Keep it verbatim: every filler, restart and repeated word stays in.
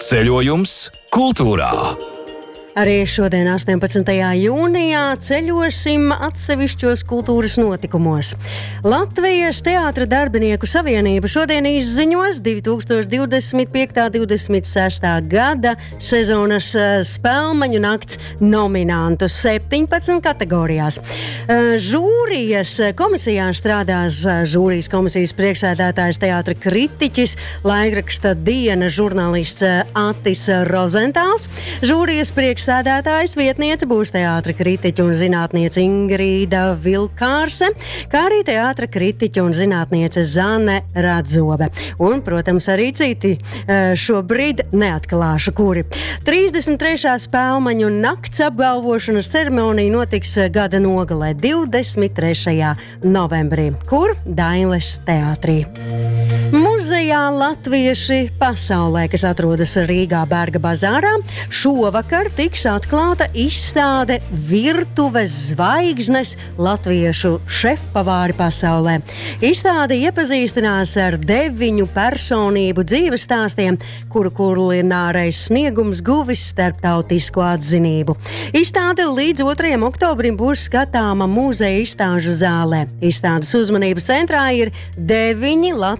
Ceļojums kultūrā. Arī šodien, astoņpadsmitajā jūnijā, ceļosim atsevišķos kultūras notikumos. Latvijas Teātra darbinieku savienība šodien izziņos divi tūkstoši divdesmit piekta divdesmit sestā gada sezonas Spēlmaņu nakts nominantus septiņpadsmit kategorijās. Žūrijas komisijā strādās žūrijas komisijas priekšsēdētājs teātra kritiķis, laikraksta Diena žurnālists Attis Rozentāls. Žūrijas priekšsēdētājs Sēdētājs vietniece būs teātra kritiķa un zinātniece Ingrīda Vilkārse, kā arī teātra kritiķa un zinātniece Zane Radzove. Un, protams, arī citi šobrīd neatklāšu, kuri. trīsdesmit trešā Spēlmaņu nakts apgalvošanas ceremonija notiks gada nogalē divdesmit trešajā novembrī, kur Dainles teātrī. Muzejā Latvieši pasaulē, kas atrodas Rīgā Berga bazārā, šovakar tiks atklāta izstāde Virtuves zvaigznes latviešu šefpavāri pasaulē. Izstāde iepazīstinās ar deviņu personību dzīves stāstiem, kuru kulinārais sniegums guvis starptautisku atzinību. Izstāde līdz otrajam oktobrim būs skatāma muzeja izstāžu zālē. Izstādes uzmanības centrā ir deviņi Latviešu